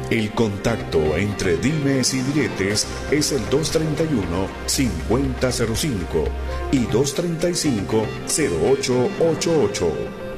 El contacto entre dimes y diretes es el 231-5005 y 235-0888.